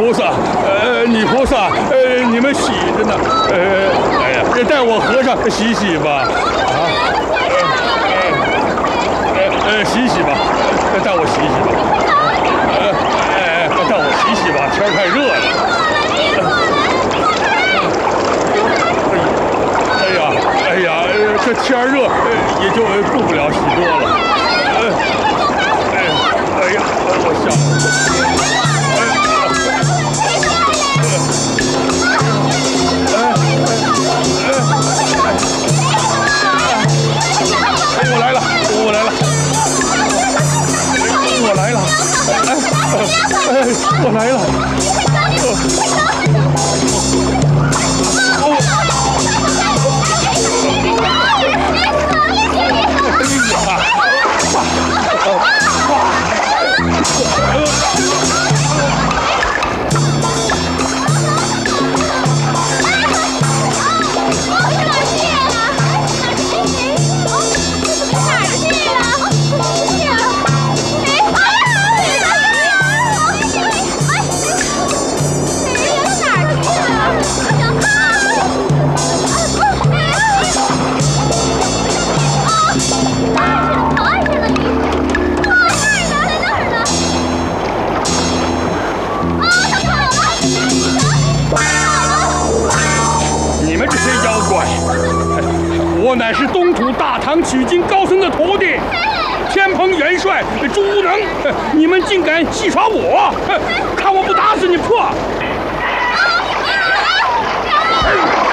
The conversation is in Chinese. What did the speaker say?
菩萨，女菩萨，你们洗着呢，哎呀，带我和尚洗洗吧，啊，洗洗吧，带我洗洗吧，带我洗洗吧，天太热了。哎呀，这天热，也就顾不了许多了。哎呀，我想。我来了，我来了，我来了，我来了。我乃是东土大唐取经高僧的徒弟，天蓬元帅朱无能，你们竟敢戏耍我，看我不打死你破！